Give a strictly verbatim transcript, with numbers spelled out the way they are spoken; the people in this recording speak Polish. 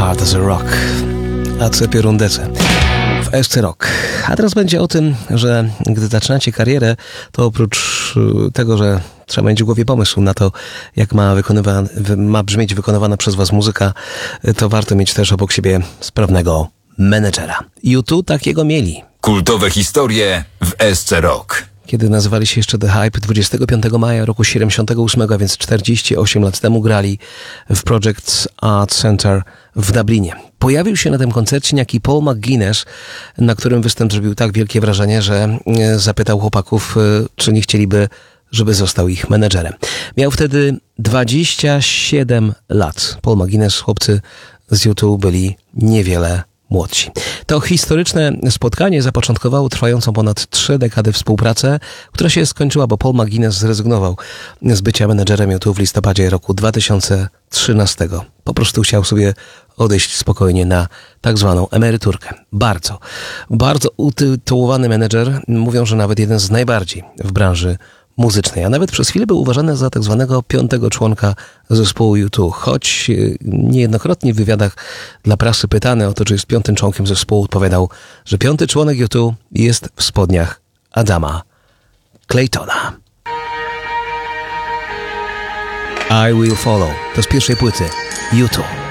Hard as a Rock. A co pierundece w S C Rock. A teraz będzie o tym, że gdy zaczynacie karierę, to oprócz tego, że trzeba mieć w głowie pomysł na to, jak ma, wykonywa- ma brzmieć wykonywana przez was muzyka, to warto mieć też obok siebie sprawnego menedżera. U dwa takiego mieli. Kultowe historie w S C Rock. Kiedy nazywali się jeszcze The Hype, dwudziestego piątego maja roku siedemdziesiątego ósmego, a więc czterdzieści osiem lat temu, grali w Project Art Center w Dublinie. Pojawił się na tym koncercie niejaki Paul McGuinness, na którym występ zrobił tak wielkie wrażenie, że zapytał chłopaków, czy nie chcieliby, żeby został ich menedżerem. Miał wtedy dwadzieścia siedem lat. Paul McGuinness, chłopcy z U dwa byli niewiele młodsi. To historyczne spotkanie zapoczątkowało trwającą ponad trzy dekady współpracę, która się skończyła, bo Paul McGuinness zrezygnował z bycia menedżerem U dwa w listopadzie roku dwa tysiące trzynastego. Po prostu chciał sobie odejść spokojnie na tak zwaną emeryturkę. Bardzo, bardzo utytułowany menedżer. Mówią, że nawet jeden z najbardziej w branży muzycznej, a nawet przez chwilę był uważany za tak zwanego piątego członka zespołu U dwa, choć niejednokrotnie w wywiadach dla prasy pytany o to, czy jest piątym członkiem zespołu, odpowiadał, że piąty członek U dwa jest w spodniach Adama Claytona. I Will Follow to z pierwszej płyty U dwa.